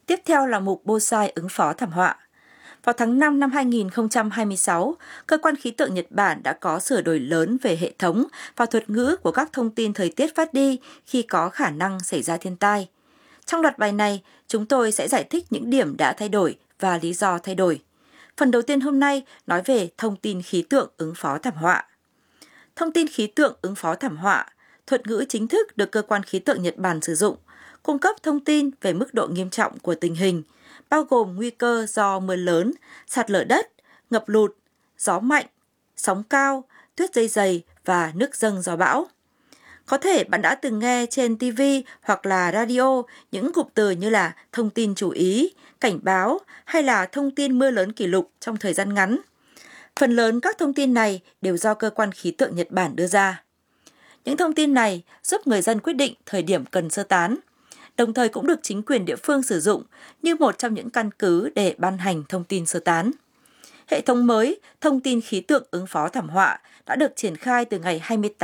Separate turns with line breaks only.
Tiếp theo là mục Bonsai ứng phó thảm họa. Vào tháng 5 năm 2026, Cơ quan khí tượng Nhật Bản đã có sửa đổi lớn về hệ thống và thuật ngữ của các thông tin thời tiết phát đi khi có khả năng xảy ra thiên tai. Trong loạt bài này, chúng tôi sẽ giải thích những điểm đã thay đổi và lý do thay đổi. Phần đầu tiên hôm nay nói về thông tin khí tượng ứng phó thảm họa. Thông tin khí tượng ứng phó thảm họa, thuật ngữ chính thức được Cơ quan khí tượng Nhật Bản sử dụng, cung cấp thông tin về mức độ nghiêm trọng của tình hình, bao gồm nguy cơ do mưa lớn, sạt lở đất, ngập lụt, gió mạnh, sóng cao, tuyết rơi dày và nước dâng do bão. Có thể bạn đã từng nghe trên TV hoặc là radio những cụm từ như là thông tin chú ý, cảnh báo hay là thông tin mưa lớn kỷ lục trong thời gian ngắn. Phần lớn các thông tin này đều do Cơ quan khí tượng Nhật Bản đưa ra. Những thông tin này giúp người dân quyết định thời điểm cần sơ tán, đồng thời cũng được chính quyền địa phương sử dụng như một trong những căn cứ để ban hành thông tin sơ tán. Hệ thống mới thông tin khí tượng ứng phó thảm họa đã được triển khai từ ngày 28